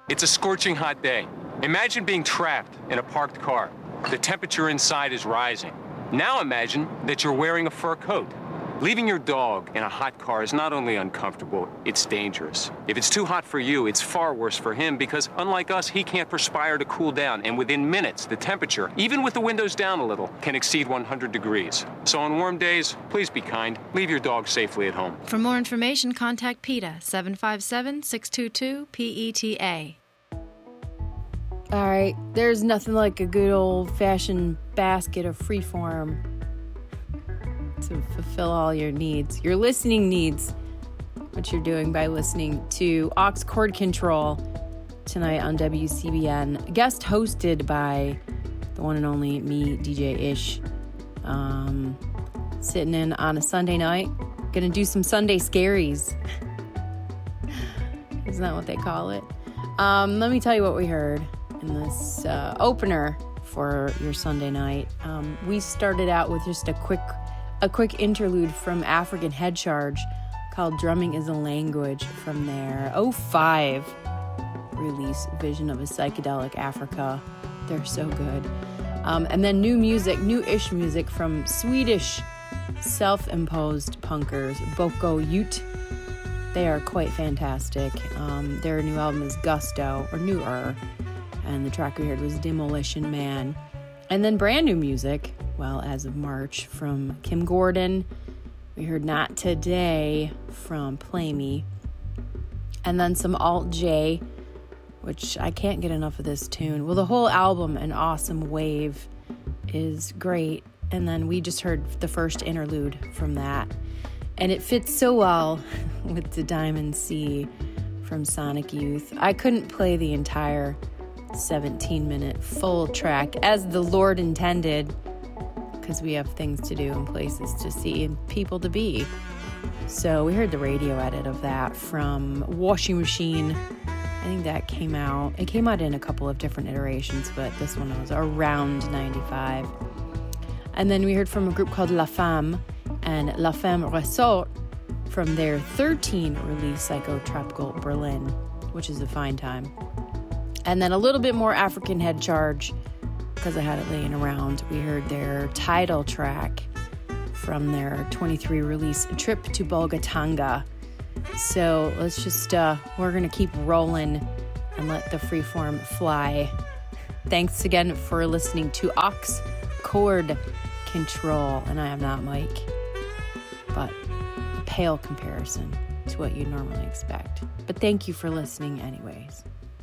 It's a scorching hot day. Imagine being trapped in a parked car. The temperature inside is rising. Now imagine that you're wearing a fur coat. Leaving your dog in a hot car is not only uncomfortable, it's dangerous. If it's too hot for you, it's far worse for him because, unlike us, he can't perspire to cool down, and within minutes, the temperature, even with the windows down a little, can exceed 100 degrees. So on warm days, please be kind. Leave your dog safely at home. For more information, contact PETA, 757-622-PETA. All right, there's nothing like a good old-fashioned basket of Freeform to fulfill all your needs, your listening needs, which you're doing by listening to Aux Chord Control tonight on WCBN. Guest hosted by the one and only me, DJ Ish. Sitting in on a Sunday night. Gonna do some Sunday scaries. Isn't that what they call it? Let me tell you what we heard in this opener for your Sunday night. We started out with just a quick interlude from African Head Charge called Drumming is a Language from their 2005 release, Vision of a Psychedelic Africa. They're so good. And then new-ish music from Swedish self-imposed punkers, Boko Ute. They are quite fantastic. Their new album is Gusto, or newer, and the track we heard was Demolition Man. And then brand new music, well, as of March, from Kim Gordon. We heard Not Today from Play Me. And then some Alt J, which I can't get enough of this tune. Well, the whole album, An Awesome Wave, is great. And then we just heard the first interlude from that. And it fits so well with the Diamond Sea from Sonic Youth. I couldn't play the entire 17-minute full track as the Lord intended, because we have things to do and places to see and people to be. So we heard the radio edit of that from Washing Machine. I think that came out. It came out in a couple of different iterations, but this one was around 95. And then we heard from a group called La Femme and La Femme Ressort from their 13 release Psychotropical Berlin, which is a fine time. And then a little bit more African Head Charge, because I had it laying around. We heard their title track from their 23 release Trip to Bolgatanga. So let's just, we're going to keep rolling and let the freeform fly. Thanks again for listening to Aux Chord Control. And I am not Mike, but a pale comparison to what you normally expect. But thank you for listening anyways.